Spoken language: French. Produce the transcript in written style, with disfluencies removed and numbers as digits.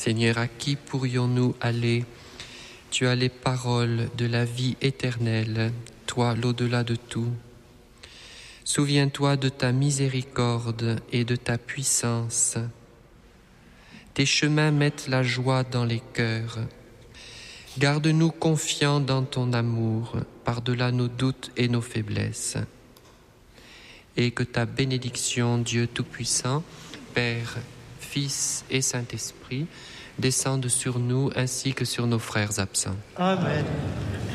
Seigneur, à qui pourrions-nous aller? Tu as les paroles de la vie éternelle, toi l'au-delà de tout. Souviens-toi de ta miséricorde et de ta puissance. Tes chemins mettent la joie dans les cœurs. Garde-nous confiants dans ton amour, par-delà nos doutes et nos faiblesses. Et que ta bénédiction, Dieu Tout-Puissant, Père, Fils et Saint-Esprit, descende sur nous ainsi que sur nos frères absents. Amen.